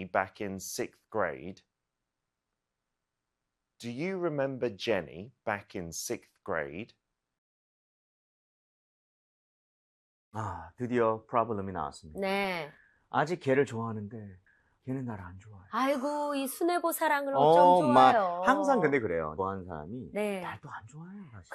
back in 6th grade? Do you remember Jenny back in 6th grade? 아, 드디어 프로블럼이 나왔습니다. 네. 아직 걔를 좋아하는데 걔는 나를 안 좋아해. 아이고, 이 순애보 사랑을 어쩜 좋아해요. 항상 근데 그래요. 좋아하는 사람이 네. 날 또 안 좋아해요. 사실.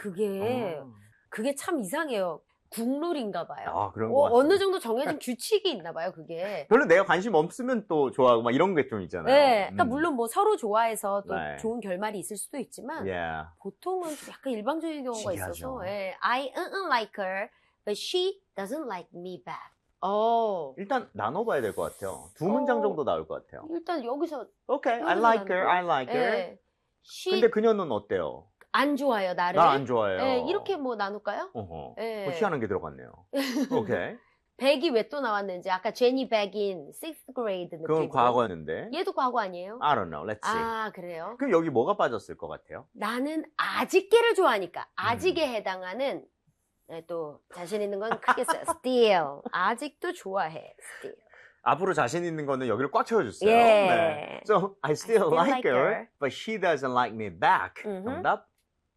그게 참 이상해요. 국룰인가 봐요. 아, 그런 거 같아요. 어느 정도 정해진 규칙이 있나 봐요, 그게. 별로 내가 관심 없으면 또 좋아하고 막 이런 게 좀 있잖아요. 네. 그러니까 물론 뭐 서로 좋아해서 또 네. 좋은 결말이 있을 수도 있지만 Yeah. 보통은 좀 약간 일방적인 경우가 신기하죠. 있어서 I like her, but she doesn't like me back. 일단 나눠봐야 될 것 같아요. 두 문장 정도 나올 것 같아요. 일단 여기서 Okay, I like her, I like her. 네. 근데 그녀는 어때요? 안 좋아해요, 나를. 나 안 좋아해요. 네, 이렇게 뭐 나눌까요? 네. 희한한 게 들어갔네요. 오케이. 백이 왜 또 나왔는지 아까 제니 백인 6th grade 느낌. 그건 과거였는데. 얘도 과거 아니에요? I don't know. Let's see. 아, 그래요? 그럼 여기 뭐가 빠졌을 것 같아요? 나는 아직계를 좋아하니까 아직에 해당하는 또 자신 있는 건 크게 써요. Still. 아직도 좋아해. Still. 앞으로 자신 있는 거는 여기를 꽉 채워주세요. 예. 네. So, I still like her, but she doesn't like me back. 정답?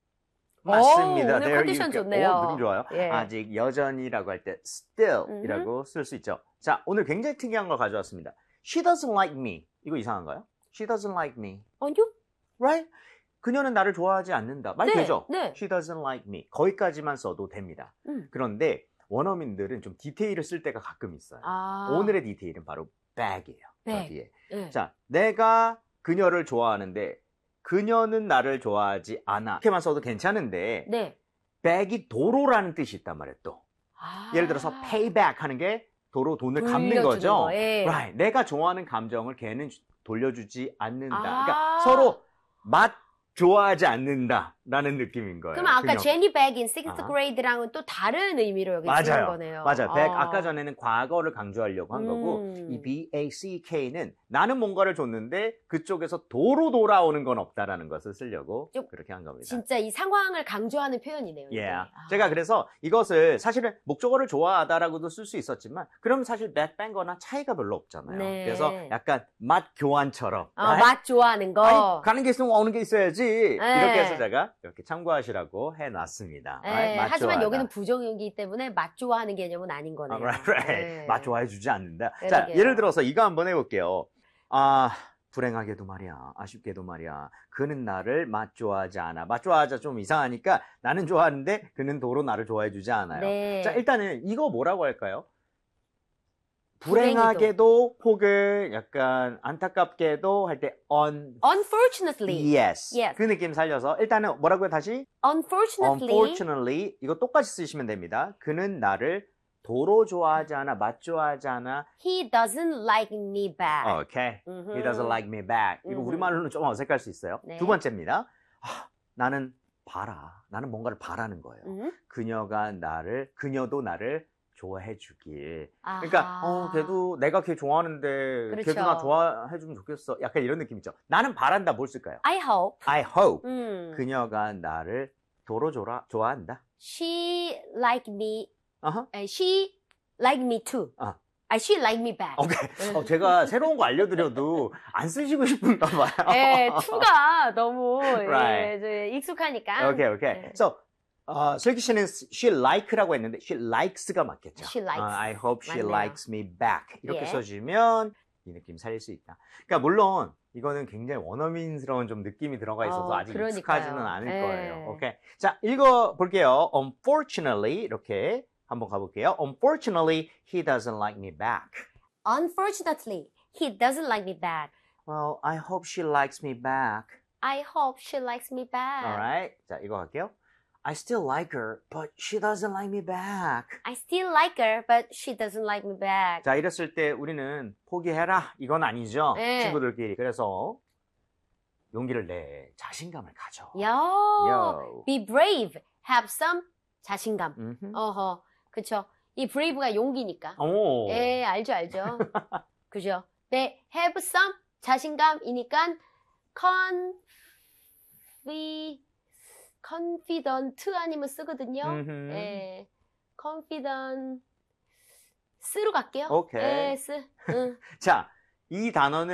맞습니다. 오늘 컨디션 좋네요. 느낌 좋아요. 예. 아직 여전히라고 할 때 still이라고 쓸 수 있죠. 자, 오늘 굉장히 특이한 걸 가져왔습니다. She doesn't like me. 이거 이상한가요? She doesn't like me. 아니요? Right? 그녀는 나를 좋아하지 않는다. 말 네, 되죠? 네. She doesn't like me. 거기까지만 써도 됩니다. 그런데 원어민들은 좀 디테일을 쓸 때가 가끔 있어요. 오늘의 디테일은 바로 bag이에요. bag. 뒤에. 네. 자, 내가 그녀를 좋아하는데 그녀는 나를 좋아하지 않아. 이렇게만 써도 괜찮은데 네. bag이 도로라는 뜻이 있단 말이에요. 또 예를 들어서 pay back 하는 게 도로 돈을 갚는 거죠. 예. Right. 내가 좋아하는 감정을 걔는 돌려주지 않는다. 그러니까 서로 좋아하지 않는다라는 느낌인 거예요. 그럼 아까 그녀가. 제니 백인 6th grade랑은 또 다른 의미로 여기 쓰는 거네요. 맞아요. back 아까 전에는 과거를 강조하려고 한 거고 이 BACK는 나는 뭔가를 줬는데 그쪽에서 도로 돌아오는 건 없다라는 것을 쓰려고 그렇게 한 겁니다. 진짜 이 상황을 강조하는 표현이네요. Yeah. 제가 그래서 이것을 사실은 목적어를 좋아하다라고도 쓸 수 있었지만 그럼 사실 back 뺀거나 차이가 별로 없잖아요. 네. 그래서 약간 맛 교환처럼 맛 좋아하는 거. 아니, 가는 게 있으면 오는 게 있어야지. 네. 이렇게 해서 제가 이렇게 참고하시라고 해놨습니다. 네. 맛 하지만 좋아하다. 여기는 부정이기 때문에 맛 좋아하는 개념은 아닌 거네요. right. 네. 맛 좋아해주지 않는다. 그러게요. 자, 예를 들어서 이거 한번 해볼게요. 불행하게도 말이야, 아쉽게도 말이야, 그는 나를 맛 좋아하지 않아. 맛 좋아하자 좀 이상하니까 나는 좋아하는데 그는 도로 나를 좋아해주지 않아요. 네. 자, 일단은 이거 뭐라고 할까요? 불행하게도 혹은 약간 안타깝게도 할 때 unfortunately. yes. 그 느낌 살려서 일단은 뭐라고요 다시? unfortunately 이거 똑같이 쓰시면 됩니다. 그는 나를 도로 좋아하지 않아, 맛 좋아하지 않아. He doesn't like me back. Okay. He doesn't like me back. 이거 우리말로는 좀 어색할 수 있어요. 네. 두 번째입니다. 나는 나는 뭔가를 바라는 거예요. 그녀도 나를 좋아해 주길. 그러니까 걔도 내가 걔 좋아하는데 그렇죠. 걔도 나 좋아해 주면 좋겠어. 약간 이런 느낌 있죠. 나는 바란다 뭘 쓸까요? I hope. 그녀가 나를 도로 좋아한다. She like me. She like me too. she like me back. 오케이. 제가 새로운 거 알려드려도 안 쓰시고 싶은가 봐요. 네, to가 너무 Right. 익숙하니까. 오케이. 네. So, 슬기 씨는 she like라고 했는데 she likes가 맞겠죠. She likes. I hope she 맞네요. likes me back. 이렇게 예. 써주면 이 느낌 살릴 수 있다. 그러니까 물론 이거는 굉장히 원어민스러운 좀 느낌이 들어가 있어서 아직 그러니까요. 익숙하지는 않을 예. 거예요. 오케이. 자, 읽어볼게요. Unfortunately 이렇게 한번 가볼게요. Unfortunately, he doesn't like me back. Unfortunately, he doesn't like me back. Well, I hope she likes me back. I hope she likes me back. Alright. 자, 이거 갈게요. I still like her, but she doesn't like me back. I still like her, but she doesn't like me back. 자, 이랬을 때 우리는 포기해라. 이건 아니죠. 네. 친구들끼리. 그래서 용기를 내. 자신감을 가져. Yo. Be brave. Have some 자신감. 그쵸. 이 brave가 용기니까. 오. 예, 알죠. 그죠. 네, have some 자신감이니까 confident 아니면 쓰거든요. 예, confident 쓰로 갈게요. 오케이. 예, 자, 이 단어는